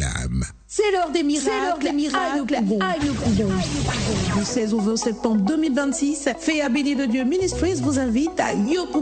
proclame. C'est l'heure des miracles. C'est l'heure des miracles. Du 16 au 20 septembre 2026, Féa Béni de Dieu Ministries vous invite à Yopougon.